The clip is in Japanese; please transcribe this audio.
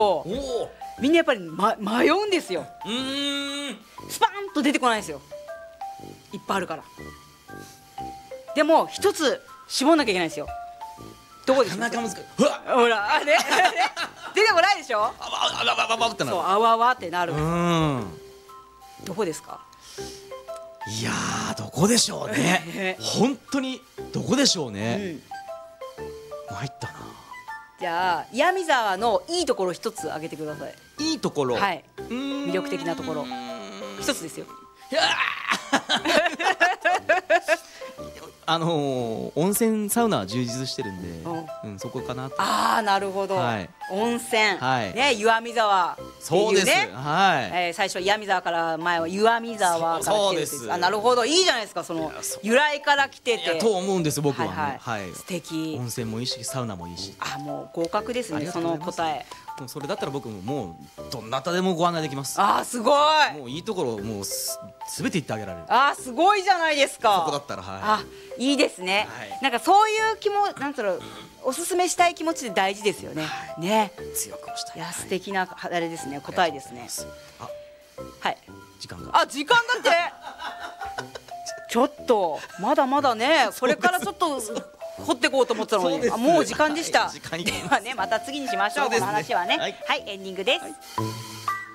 おお、 みんなやっぱり、迷うんですよ。 ーん、 スパーンと出てこないんですよ。いっぱいあるから。でも一つ絞んなきゃいけないんですよ。どこでしょう。 なかなか難しい。うわ、 ほら、ね出てこないでしょ。 あわあわわわわってなる。 そう、あわわってなる。 ん。 どこですか。 いやー、どこでしょうね。本当にどこでしょううね。 ん。 参ったな。 じゃあ岩見沢のいいところ一つ挙げてください。 いいところ。 はい。 魅魅力的なところ一つですよ。 いや温泉サウナは充実してるんで、そこかなと。 ああ、なるほど。 はい、 温泉、 はいね、岩見沢っていうね。 そうです。はい。 最初は岩見沢から前は岩見沢から来てるんです。 そうです。 あ、なるほど、いいじゃないですか。その由来から来てて。 と思うんです僕はね。 はい、素敵。 温泉もいいしサウナもいいし。 あ、もう合格ですね、その答え。 もうそれだったら僕もうどんなたでもご案内できます。 あ、すごい。 もういいところもう全て言ってあげられる。 あ、すごいじゃないですか。 そこだったら、はい。 あ、いいですね。 はい、 なんかそういうなんつうの、おすすめしたい気持ちで大事ですよね。 はい、 ね。 強くしたい。 いや、素敵なあれですね、答えですね。はい。 時間が。 あ、時間だって。ちょっとまだまだね、これからちょっと掘っていこうと思ってたのに、もう時間でした。ではね、また次にしましょう。この話はね。はい、エンディングです。